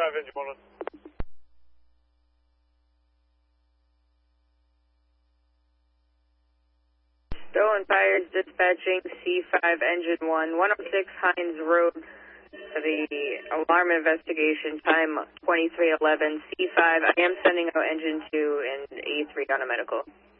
C5 engine 1. Stolen Fires dispatching C5 engine 1, 106 Hines Road for the alarm investigation, time 2311. C5, I am sending out engine 2 and A3 on a medical.